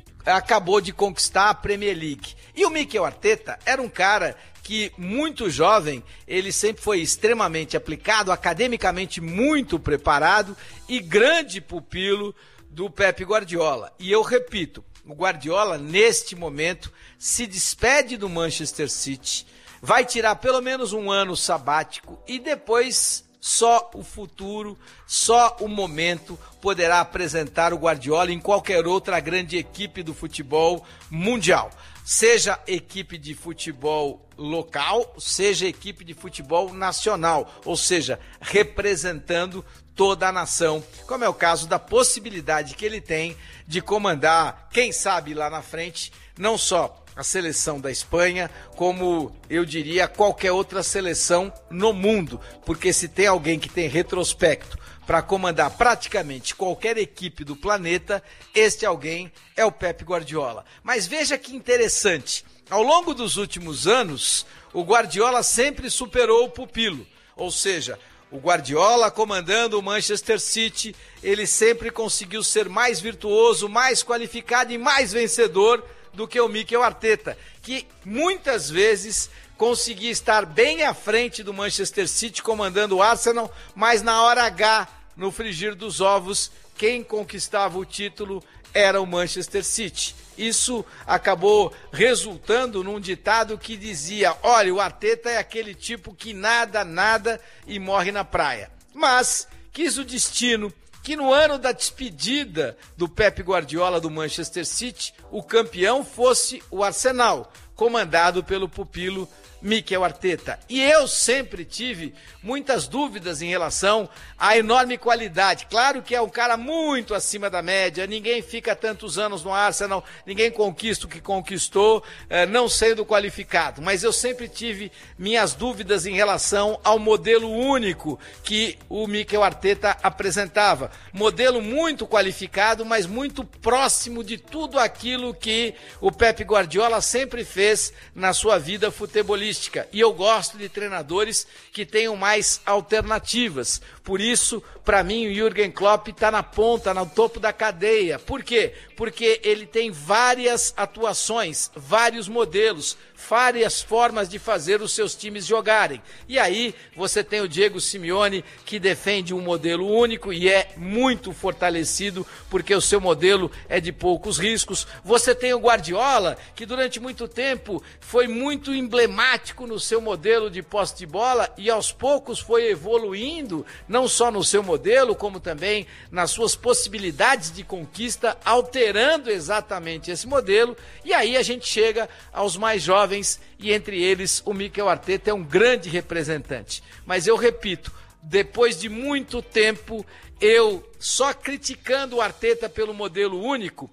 acabou de conquistar a Premier League. E o Mikel Arteta era um cara que, muito jovem, ele sempre foi extremamente aplicado, academicamente muito preparado e grande pupilo do Pep Guardiola. E eu repito, o Guardiola, neste momento, se despede do Manchester City, vai tirar pelo menos um ano sabático e depois só o futuro, só o momento poderá apresentar o Guardiola em qualquer outra grande equipe do futebol mundial. Seja equipe de futebol local, seja equipe de futebol nacional, ou seja, representando toda a nação, como é o caso da possibilidade que ele tem de comandar, quem sabe lá na frente, não só a seleção da Espanha, como eu diria qualquer outra seleção no mundo, porque se tem alguém que tem retrospecto para comandar praticamente qualquer equipe do planeta, este alguém é o Pep Guardiola. Mas veja que interessante, ao longo dos últimos anos, o Guardiola sempre superou o pupilo, ou seja, o Guardiola comandando o Manchester City, ele sempre conseguiu ser mais virtuoso, mais qualificado e mais vencedor do que o Mikel Arteta, que muitas vezes conseguia estar bem à frente do Manchester City comandando o Arsenal, mas na hora H, no frigir dos ovos, quem conquistava o título era o Manchester City. Isso acabou resultando num ditado que dizia: olha, o Arteta é aquele tipo que nada e morre na praia. Mas quis o destino que no ano da despedida do Pep Guardiola do Manchester City, o campeão fosse o Arsenal, comandado pelo pupilo Mikel Arteta. E eu sempre tive muitas dúvidas em relação à enorme qualidade. Claro que é um cara muito acima da média, ninguém fica tantos anos no Arsenal, ninguém conquista o que conquistou, não sendo qualificado. Mas eu sempre tive minhas dúvidas em relação ao modelo único que o Mikel Arteta apresentava. Modelo muito qualificado, mas muito próximo de tudo aquilo que o Pep Guardiola sempre fez na sua vida futebolística. E eu gosto de treinadores que tenham mais alternativas. Por isso, para mim, o Jürgen Klopp está na ponta, no topo da cadeia. Por quê? Porque ele tem várias atuações, vários modelos, várias formas de fazer os seus times jogarem. E aí você tem o Diego Simeone, que defende um modelo único e é muito fortalecido, porque o seu modelo é de poucos riscos. Você tem o Guardiola, que durante muito tempo foi muito emblemático no seu modelo de posse de bola e aos poucos foi evoluindo, não só no seu modelo, como também nas suas possibilidades de conquista, alterando exatamente esse modelo. E aí a gente chega aos mais jovens e entre eles o Mikel Arteta é um grande representante. Mas eu repito, depois de muito tempo, eu só criticando o Arteta pelo modelo único,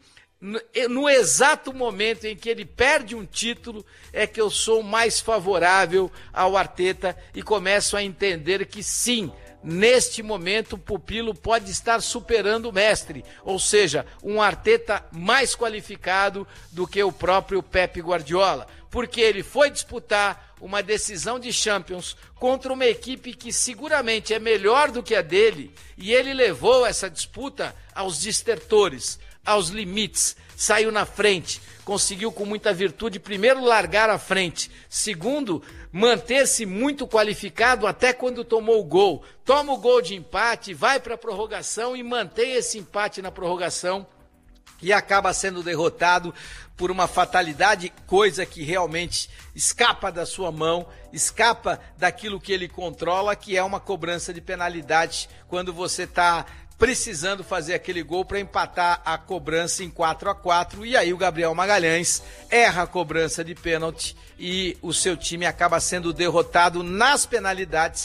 no exato momento em que ele perde um título, é que eu sou mais favorável ao Arteta e começo a entender que sim, neste momento o pupilo pode estar superando o mestre, ou seja, um Arteta mais qualificado do que o próprio Pep Guardiola, porque ele foi disputar uma decisão de Champions contra uma equipe que seguramente é melhor do que a dele, e ele levou essa disputa aos distertores, aos limites, saiu na frente, conseguiu com muita virtude, primeiro, largar à frente, segundo, manter-se muito qualificado até quando tomou o gol. Toma o gol de empate, vai para a prorrogação e mantém esse empate na prorrogação e acaba sendo derrotado por uma fatalidade, coisa que realmente escapa da sua mão, escapa daquilo que ele controla, que é uma cobrança de penalidade quando você está precisando fazer aquele gol para empatar a cobrança em 4-4, e aí o Gabriel Magalhães erra a cobrança de pênalti e o seu time acaba sendo derrotado nas penalidades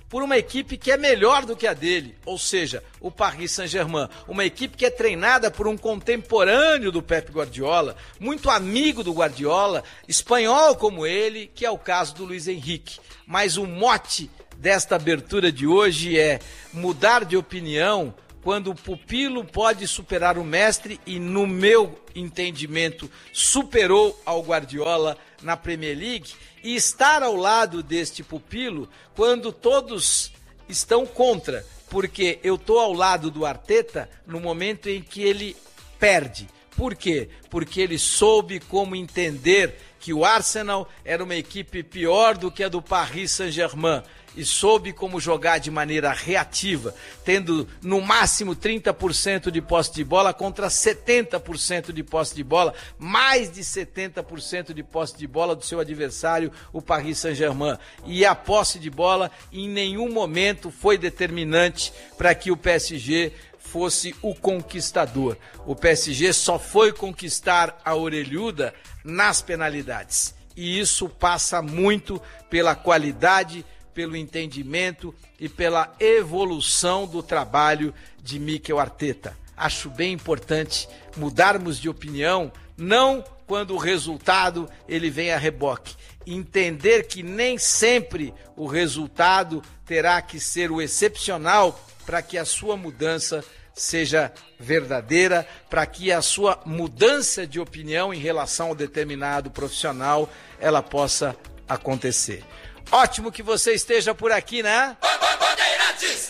por uma equipe que é melhor do que a dele, ou seja, o Paris Saint-Germain, uma equipe que é treinada por um contemporâneo do Pep Guardiola, muito amigo do Guardiola, espanhol como ele, que é o caso do Luiz Henrique. Mas o mote desta abertura de hoje é mudar de opinião quando o pupilo pode superar o mestre e, no meu entendimento, superou ao Guardiola na Premier League, e estar ao lado deste pupilo quando todos estão contra, porque eu estou ao lado do Arteta no momento em que ele perde. Por quê? Porque ele soube como entender que o Arsenal era uma equipe pior do que a do Paris Saint-Germain e soube como jogar de maneira reativa, tendo no máximo 30% de posse de bola contra 70% de posse de bola, mais de 70% de posse de bola do seu adversário, o Paris Saint-Germain. E a posse de bola em nenhum momento foi determinante para que o PSG fosse o conquistador. O PSG só foi conquistar a orelhuda nas penalidades. E isso passa muito pela qualidade, pelo entendimento e pela evolução do trabalho de Mikel Arteta. Acho bem importante mudarmos de opinião, não quando o resultado ele vem a reboque. Entender que nem sempre o resultado terá que ser o excepcional para que a sua mudança seja verdadeira, para que a sua mudança de opinião em relação ao determinado profissional ela possa acontecer. Ótimo que você esteja por aqui, né? Bandeirantes!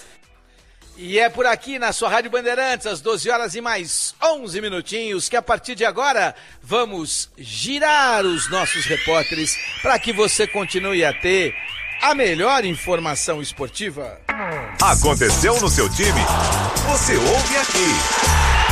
E é por aqui na sua Rádio Bandeirantes, às 12 horas e mais 11 minutinhos, que a partir de agora vamos girar os nossos repórteres para que você continue a ter a melhor informação esportiva. Aconteceu no seu time? Você ouve aqui.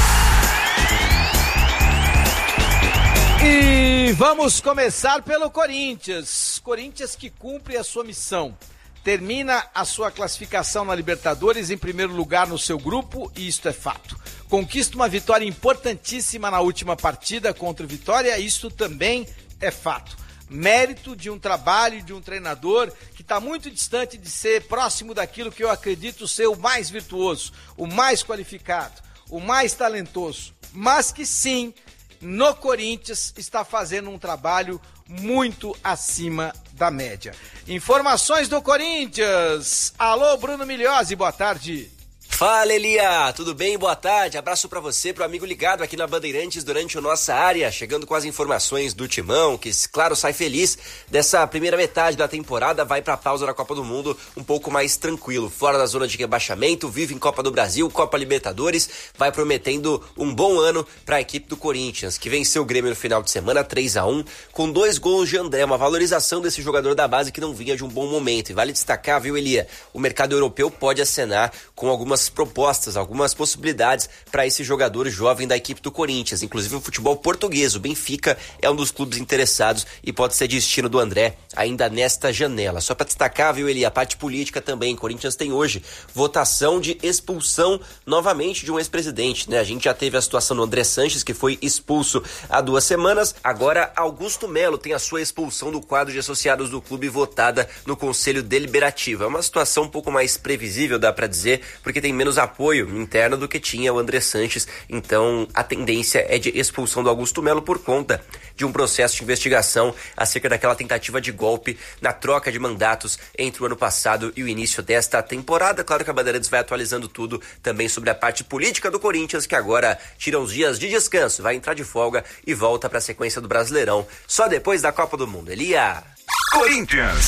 E vamos começar pelo Corinthians. Corinthians que cumpre a sua missão. Termina a sua classificação na Libertadores em primeiro lugar no seu grupo, e isto é fato. Conquista uma vitória importantíssima na última partida contra o Vitória, isto também é fato. Mérito de um trabalho de um treinador que está muito distante de ser próximo daquilo que eu acredito ser o mais virtuoso, o mais qualificado, o mais talentoso, mas que sim, no Corinthians está fazendo um trabalho muito acima da média. Informações do Corinthians. Alô, Bruno Migliozzi, boa tarde. Fala, Elia, tudo bem? Boa tarde, abraço pra você, pro amigo ligado aqui na Bandeirantes durante a nossa área, chegando com as informações do Timão, que, claro, sai feliz dessa primeira metade da temporada, vai pra pausa da Copa do Mundo um pouco mais tranquilo, fora da zona de rebaixamento, vive em Copa do Brasil, Copa Libertadores, vai prometendo um bom ano pra equipe do Corinthians, que venceu o Grêmio no final de semana, 3-1, com 2 gols de André, uma valorização desse jogador da base que não vinha de um bom momento, e vale destacar, viu, Elia, o mercado europeu pode acenar com algumas propostas, algumas possibilidades para esse jogador jovem da equipe do Corinthians, inclusive o futebol português. O Benfica é um dos clubes interessados e pode ser destino do André ainda nesta janela. Só para destacar, viu, Eli, a parte política também. Corinthians tem hoje votação de expulsão novamente de um ex-presidente, né? A gente já teve a situação do André Sanches, que foi expulso há 2 semanas. Agora, Augusto Melo tem a sua expulsão do quadro de associados do clube votada no Conselho Deliberativo. É uma situação um pouco mais previsível, dá para dizer, porque tem menos apoio interno do que tinha o André Sanches, então a tendência é de expulsão do Augusto Melo por conta de um processo de investigação acerca daquela tentativa de golpe na troca de mandatos entre o ano passado e o início desta temporada. Claro que a Bandeirantes vai atualizando tudo também sobre a parte política do Corinthians, que agora tira uns dias de descanso, vai entrar de folga e volta para a sequência do Brasileirão só depois da Copa do Mundo. Elia! Corinthians!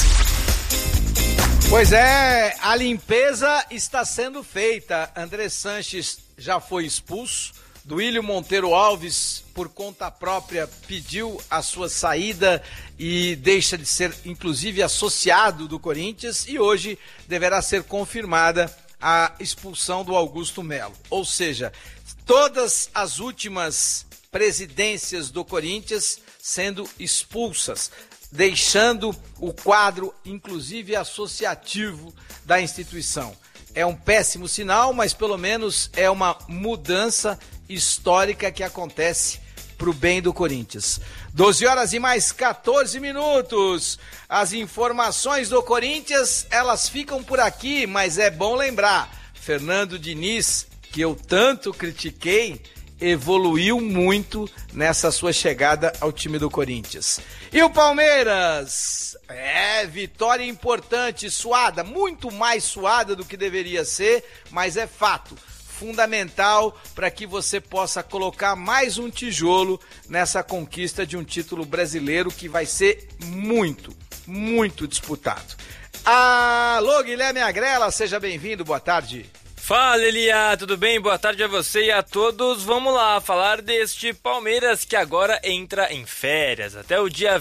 Pois é, a limpeza está sendo feita. André Sanches já foi expulso. Duílio Monteiro Alves, por conta própria, pediu a sua saída e deixa de ser, inclusive, associado do Corinthians. E hoje deverá ser confirmada a expulsão do Augusto Melo. Ou seja, todas as últimas presidências do Corinthians sendo expulsas, deixando o quadro, inclusive associativo, da instituição. É um péssimo sinal, mas pelo menos é uma mudança histórica que acontece pro bem do Corinthians. 12 horas e mais 14 minutos. As informações do Corinthians, elas ficam por aqui, mas é bom lembrar, Fernando Diniz, que eu tanto critiquei, evoluiu muito nessa sua chegada ao time do Corinthians. E o Palmeiras? Vitória importante, suada, muito mais suada do que deveria ser, mas é fato, fundamental para que você possa colocar mais um tijolo nessa conquista de um título brasileiro que vai ser muito, muito disputado. Alô, Guilherme Agrela, seja bem-vindo, boa tarde. Fala, Elia, tudo bem? Boa tarde a você e a todos. Vamos lá falar deste Palmeiras que agora entra em férias até o dia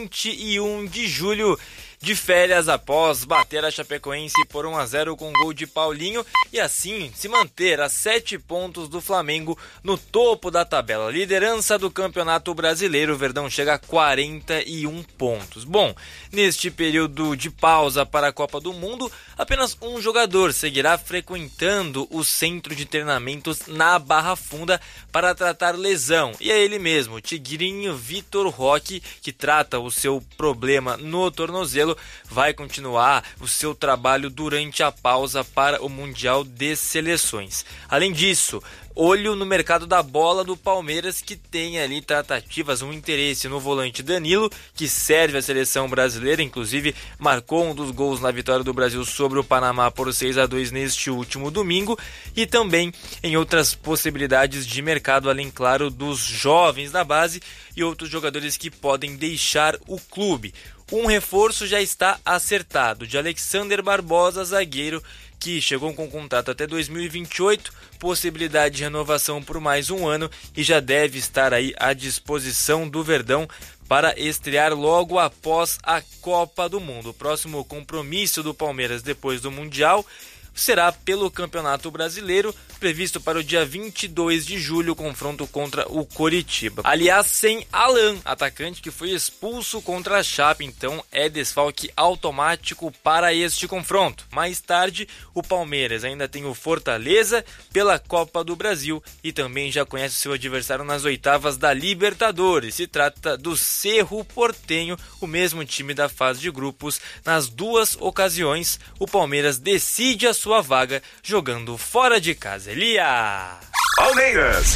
21 de julho. De férias após bater a Chapecoense por 1-0 com gol de Paulinho e assim se manter a 7 pontos do Flamengo no topo da tabela. Liderança do Campeonato Brasileiro, o Verdão chega a 41 pontos. Bom, neste período de pausa para a Copa do Mundo, apenas um jogador seguirá frequentando o centro de treinamentos na Barra Funda para tratar lesão. E é ele mesmo, o Tigrinho Vitor Roque, que trata o seu problema no tornozelo, vai continuar o seu trabalho durante a pausa para o Mundial de Seleções. Além disso, olho no mercado da bola do Palmeiras, que tem ali tratativas, um interesse no volante Danilo, que serve a seleção brasileira, inclusive marcou um dos gols na vitória do Brasil sobre o Panamá por 6-2 neste último domingo, e também em outras possibilidades de mercado, além, claro, dos jovens da base e outros jogadores que podem deixar o clube. Um reforço já está acertado, de Alexander Barbosa, zagueiro, que chegou com contrato até 2028, possibilidade de renovação por mais um ano e já deve estar aí à disposição do Verdão para estrear logo após a Copa do Mundo. O próximo compromisso do Palmeiras depois do Mundial será pelo Campeonato Brasileiro, previsto para o dia 22 de julho, confronto contra o Coritiba. Aliás, sem Alan, atacante que foi expulso contra a Chape, então é desfalque automático para este confronto. Mais tarde, o Palmeiras ainda tem o Fortaleza pela Copa do Brasil e também já conhece seu adversário nas oitavas da Libertadores. Se trata do Cerro Porteño, o mesmo time da fase de grupos. Nas duas ocasiões, o Palmeiras decide a sua vaga jogando fora de casa. Elia! Palmeiras!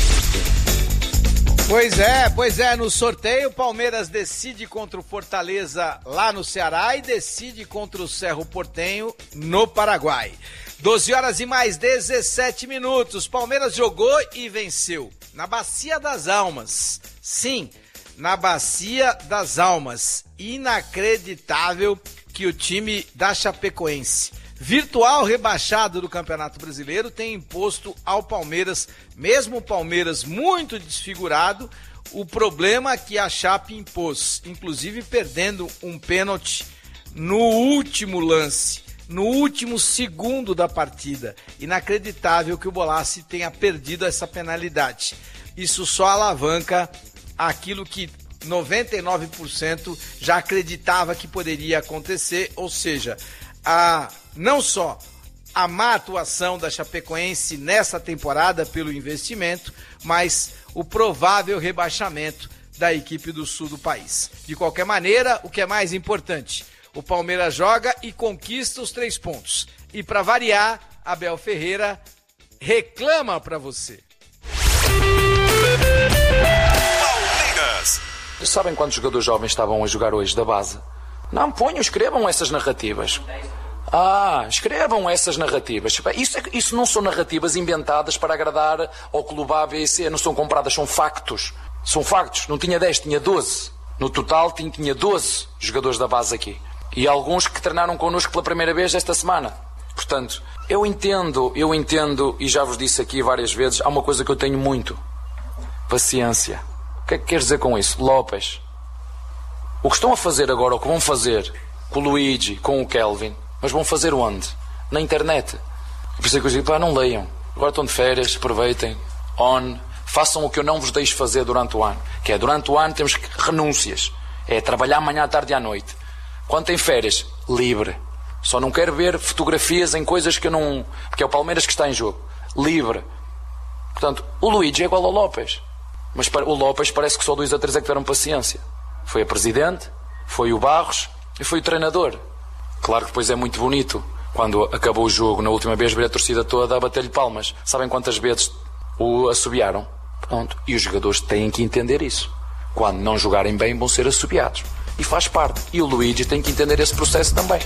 Pois é, no sorteio o Palmeiras decide contra o Fortaleza lá no Ceará e decide contra o Cerro Porteño no Paraguai. 12 horas e mais 17 minutos, Palmeiras jogou e venceu na Bacia das Almas. Sim, na Bacia das Almas. Inacreditável que o time da Chapecoense, virtual rebaixado do Campeonato Brasileiro, tem imposto ao Palmeiras, mesmo o Palmeiras muito desfigurado, o problema que a Chape impôs, inclusive perdendo um pênalti no último lance, no último segundo da partida. Inacreditável que o Bolassi tenha perdido essa penalidade. Isso só alavanca aquilo que 99% já acreditava que poderia acontecer, ou seja, não só a má atuação da Chapecoense nessa temporada pelo investimento, mas o provável rebaixamento da equipe do sul do país. De qualquer maneira, o que é mais importante, o Palmeiras joga e conquista os 3 pontos. E para variar, Abel Ferreira reclama para você. Palmeiras! Sabem quantos jogadores jovens estavam a jogar hoje da base? Não, escrevam essas narrativas. Escrevam essas narrativas. Isso não são narrativas inventadas para agradar ao clube ABC, não são compradas, são factos. São factos. Não tinha 10, tinha 12. No total tinha 12 jogadores da base aqui. E alguns que treinaram connosco pela primeira vez esta semana. Portanto, eu entendo, e já vos disse aqui várias vezes, há uma coisa que eu tenho muito. Paciência. O que é que queres dizer com isso? Lopes. O que estão a fazer agora, o que vão fazer com o Luigi, com o Kelvin, mas vão fazer onde? Na internet. Por isso é que eu digo, não leiam. Agora estão de férias, aproveitem. Façam o que eu não vos deixo fazer durante o ano. Que é, durante o ano temos renúncias. É trabalhar amanhã, à tarde e à noite. Quando tem férias, livre. Só não quero ver fotografias em coisas que eu não... Porque é o Palmeiras que está em jogo. Livre. Portanto, o Luigi é igual ao Lopes. Mas o Lopes parece que só 2 a 3 é que tiveram paciência. Foi a presidente, foi o Barros e foi o treinador. Claro que depois é muito bonito quando acabou o jogo, na última vez, ver a torcida toda a bater-lhe palmas. Sabem quantas vezes o assobiaram? Pronto. E os jogadores têm que entender isso. Quando não jogarem bem, vão ser assobiados. E faz parte. E o Luigi tem que entender esse processo também.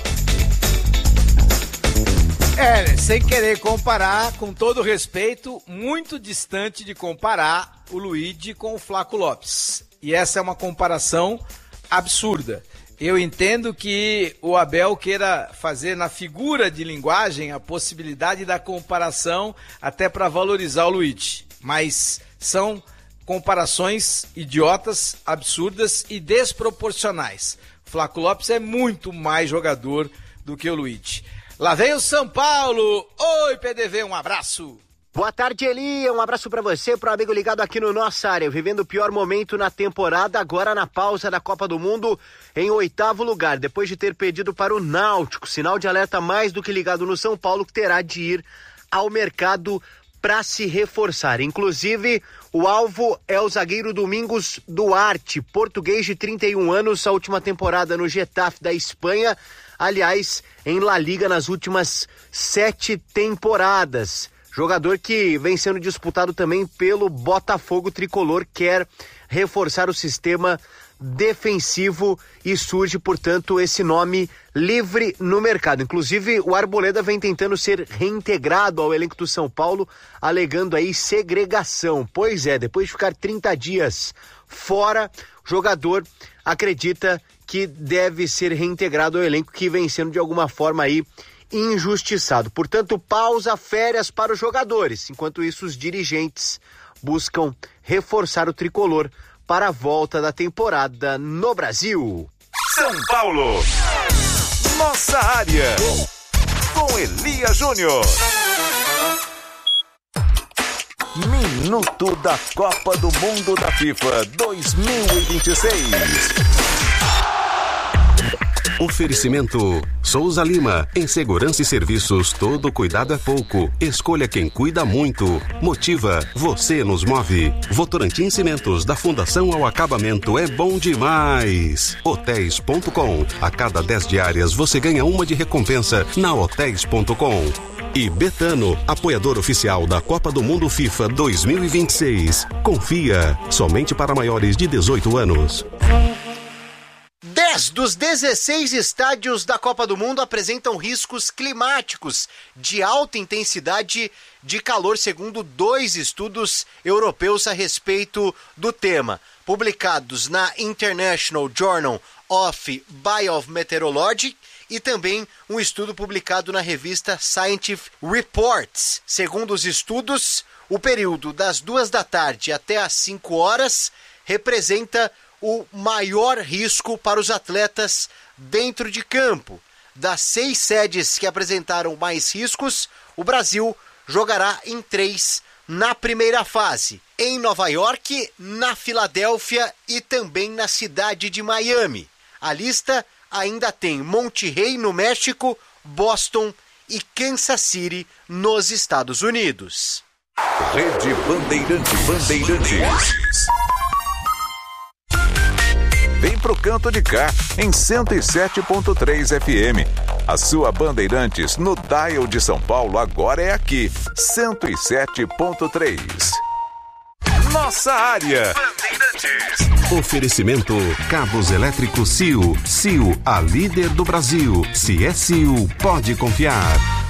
Sem querer comparar, com todo respeito, muito distante de comparar o Luigi com o Flaco Lopes. E essa é uma comparação absurda. Eu entendo que o Abel queira fazer na figura de linguagem a possibilidade da comparação até para valorizar o Luigi. Mas são comparações idiotas, absurdas e desproporcionais. O Flaco Lopes é muito mais jogador do que o Luigi. Lá vem o São Paulo. Oi, PDV, um abraço. Boa tarde, Eli. Um abraço pra você, pro amigo ligado aqui no Nossa Área. Vivendo o pior momento na temporada, agora na pausa da Copa do Mundo, em 8º lugar, depois de ter perdido para o Náutico. Sinal de alerta mais do que ligado no São Paulo, que terá de ir ao mercado para se reforçar. Inclusive, o alvo é o zagueiro Domingos Duarte, português de 31 anos, a última temporada no Getafe da Espanha. Aliás, em La Liga nas últimas 7 temporadas. Jogador que vem sendo disputado também pelo Botafogo tricolor, quer reforçar o sistema defensivo e surge, portanto, esse nome livre no mercado. Inclusive, o Arboleda vem tentando ser reintegrado ao elenco do São Paulo, alegando aí segregação. Pois é, depois de ficar 30 dias fora, o jogador acredita que deve ser reintegrado ao elenco que vem sendo de alguma forma aí injustiçado. Portanto, pausa, férias para os jogadores. Enquanto isso, os dirigentes buscam reforçar o tricolor para a volta da temporada no Brasil. São Paulo, nossa área, com Elia Júnior. Minuto da Copa do Mundo da FIFA 2026. Oferecimento Souza Lima, em segurança e serviços, todo cuidado é pouco. Escolha quem cuida muito. Motiva, você nos move. Votorantim Cimentos, da Fundação ao Acabamento, é bom demais. Hotéis.com, a cada 10 diárias você ganha uma de recompensa na Hotéis.com. E Betano, apoiador oficial da Copa do Mundo FIFA 2026. Confia, somente para maiores de 18 anos. 10 dos 16 estádios da Copa do Mundo apresentam riscos climáticos de alta intensidade de calor, segundo 2 estudos europeus a respeito do tema, publicados na International Journal of Biometeorology e também um estudo publicado na revista Scientific Reports. Segundo os estudos, o período das 2 da tarde até às 5 horas representa o maior risco para os atletas dentro de campo. Das 6 sedes que apresentaram mais riscos, o Brasil jogará em 3 na primeira fase, em Nova York, na Filadélfia e também na cidade de Miami. A lista ainda tem Monterrey, no México, Boston e Kansas City, nos Estados Unidos. Rede Bandeirantes. Vem pro canto de cá, em 107.3 FM. A sua Bandeirantes no dial de São Paulo agora é aqui, 107.3. Nossa área. Bandeirantes. Oferecimento Cabos Elétricos CIO. CIO, a líder do Brasil. Se é CIO, pode confiar.